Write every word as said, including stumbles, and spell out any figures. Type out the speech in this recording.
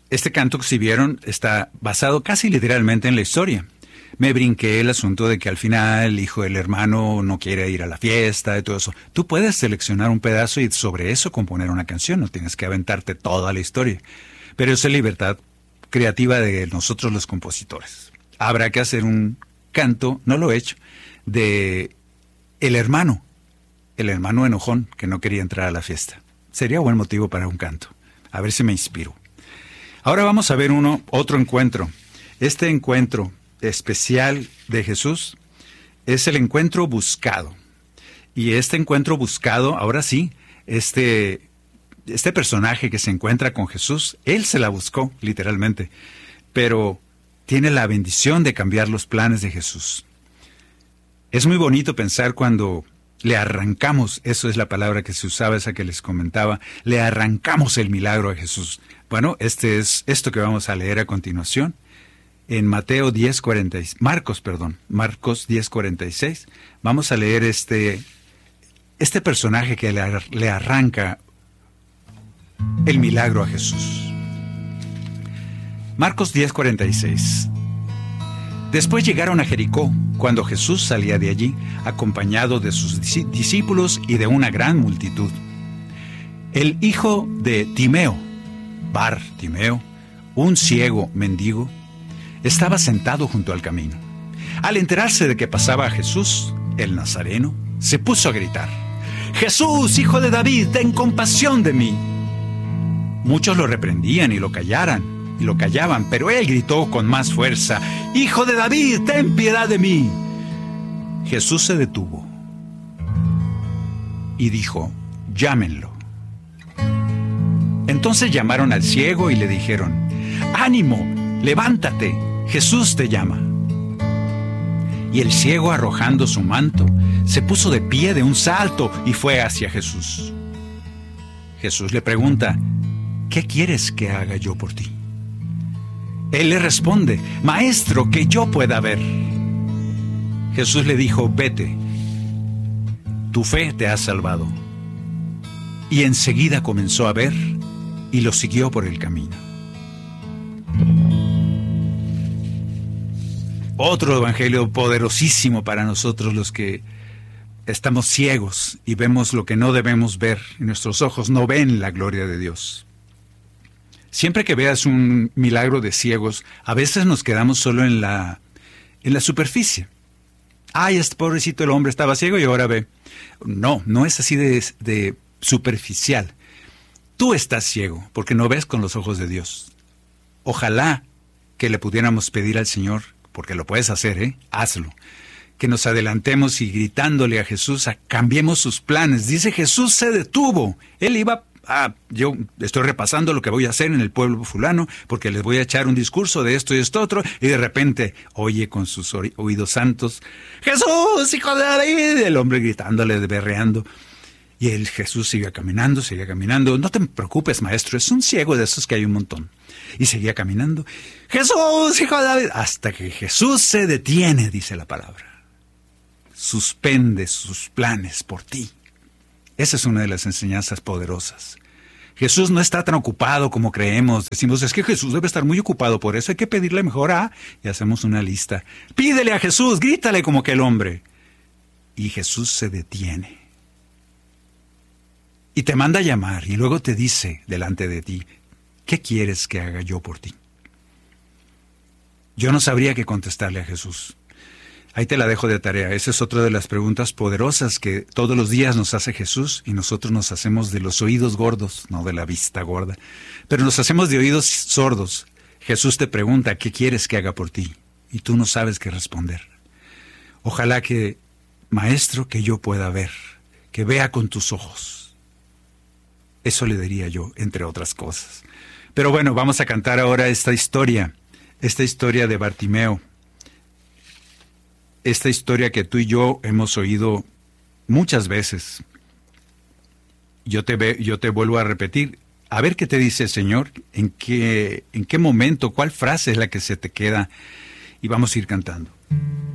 Este canto que si vieron está basado casi literalmente en la historia. Me brinqué el asunto de que al final el hijo del hermano no quiere ir a la fiesta y todo eso. Tú puedes seleccionar un pedazo y sobre eso componer una canción, no tienes que aventarte toda la historia. Pero esa es libertad creativa de nosotros los compositores. Habrá que hacer un canto, no lo he hecho, de el hermano, el hermano enojón que no quería entrar a la fiesta. Sería buen motivo para un canto. A ver si me inspiro. Ahora vamos a ver uno, otro encuentro. Este encuentro especial de Jesús es el encuentro buscado. Y este encuentro buscado, ahora sí, este, este personaje que se encuentra con Jesús, él se la buscó, literalmente, pero tiene la bendición de cambiar los planes de Jesús. Es muy bonito pensar cuando le arrancamos, eso es la palabra que se usaba, esa que les comentaba, le arrancamos el milagro a Jesús. Bueno, este es esto que vamos a leer a continuación. En Mateo diez cuarenta, Marcos, perdón, Marcos diez cuarenta y seis, vamos a leer este, este personaje que le, le arranca el milagro a Jesús. Marcos diez cuarenta y seis. Después llegaron a Jericó, cuando Jesús salía de allí, acompañado de sus discípulos y de una gran multitud. El hijo de Timeo, Bar Timeo, un ciego mendigo, estaba sentado junto al camino. Al enterarse de que pasaba a Jesús, el Nazareno, se puso a gritar: «Jesús, hijo de David, ten compasión de mí». Muchos lo reprendían y lo callaran, y lo callaban, pero él gritó con más fuerza: «Hijo de David, ten piedad de mí». Jesús se detuvo y dijo: «Llámenlo». Entonces llamaron al ciego y le dijeron: «Ánimo, levántate, Jesús te llama». Y el ciego, arrojando su manto, se puso de pie de un salto y fue hacia Jesús. Jesús le pregunta: «¿Qué quieres que haga yo por ti?». Él le responde: «Maestro, que yo pueda ver». Jesús le dijo: «Vete, tu fe te ha salvado». Y enseguida comenzó a ver y lo siguió por el camino. Otro evangelio poderosísimo para nosotros los que estamos ciegos y vemos lo que no debemos ver, y nuestros ojos no ven la gloria de Dios. Siempre que veas un milagro de ciegos, a veces nos quedamos solo en la, en la superficie. Ay, este pobrecito el hombre estaba ciego y ahora ve. No, no es así de, de superficial. Tú estás ciego porque no ves con los ojos de Dios. Ojalá que le pudiéramos pedir al Señor, porque lo puedes hacer, ¿eh? Hazlo. Que nos adelantemos y gritándole a Jesús, a, cambiemos sus planes. Dice, Jesús se detuvo. Él iba, ah, yo estoy repasando lo que voy a hacer en el pueblo fulano, porque les voy a echar un discurso de esto y esto otro, y de repente oye con sus oídos santos, Jesús, hijo de David, el hombre gritándole, berreando. Y el Jesús seguía caminando, seguía caminando. No te preocupes, maestro, es un ciego de esos que hay un montón. Y seguía caminando. Jesús, hijo de David. Hasta que Jesús se detiene, dice la palabra. Suspende sus planes por ti. Esa es una de las enseñanzas poderosas. Jesús no está tan ocupado como creemos. Decimos, es que Jesús debe estar muy ocupado, por eso hay que pedirle mejor a... Y hacemos una lista. Pídele a Jesús, grítale como aquel hombre. Y Jesús se detiene. Y te manda a llamar y luego te dice delante de ti, ¿qué quieres que haga yo por ti? Yo no sabría qué contestarle a Jesús. Ahí te la dejo de tarea. Esa es otra de las preguntas poderosas que todos los días nos hace Jesús y nosotros nos hacemos de los oídos gordos, no de la vista gorda, pero nos hacemos de oídos sordos. Jesús te pregunta, ¿qué quieres que haga por ti? Y tú no sabes qué responder. Ojalá que, maestro, que yo pueda ver, que vea con tus ojos. Eso le diría yo, entre otras cosas. Pero bueno, vamos a cantar ahora esta historia, esta historia de Bartimeo. Esta historia que tú y yo hemos oído muchas veces. Yo te, ve, yo te vuelvo a repetir, a ver qué te dice el Señor, en qué, en qué momento, cuál frase es la que se te queda, y vamos a ir cantando.